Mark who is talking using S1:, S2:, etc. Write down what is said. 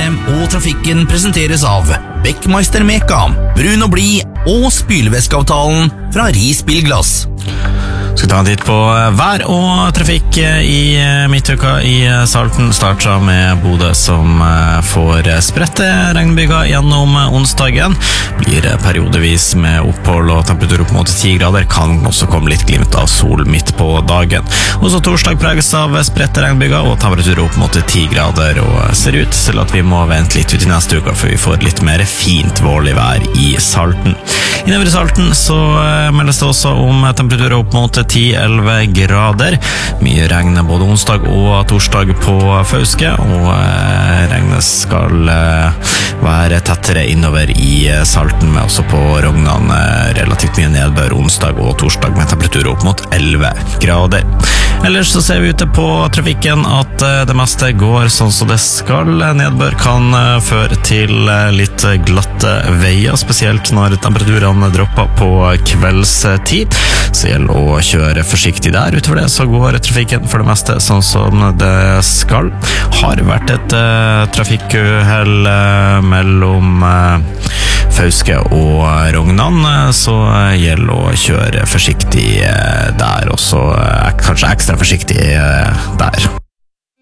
S1: været og trafikken presenteres av Beckmeister Meka, brun og blid og spylevæskeavtalen fra Ris Bilglass.
S2: Skal ta en titt på vær og trafikk i midtuka i Salten. Starter med Bodø som får spredte regnbyger gjennom onsdagen. Blir periodevis med opphold og temperatur opp mot 10 grader. Kan også komme litt glimt av sol midt på dagen. Også torsdag preges av spredte regnbyger og temperatur opp mot 10 grader. Og ser ut til at vi må vente litt ut i neste uka før vi får litt mer fint vårlig vær i Salten. Innover i Salten så meldes det også om temperaturer opp mot 10-11 grader. Mye regn både onsdag og torsdag på Fauske, og regnet skal være tettere innover i Salten, med også på Rognan relativt mye nedbør onsdag og torsdag med temperatur opp mot 11 grader. Ellers så ser vi ute på trafikken at det meste går sånn som det skal. Nedbør kan føre til litt glatte veier, spesielt når temperaturene dropper på kveldstid. Så gjelder å kjøre forsiktig der. Utover det så går trafikken for det meste sånn som det skal. Har vært et trafikkuhell mellom Fauske og Rognan, så gjelder å kjøre forsiktig der, og så kanskje ekstra forsiktig der.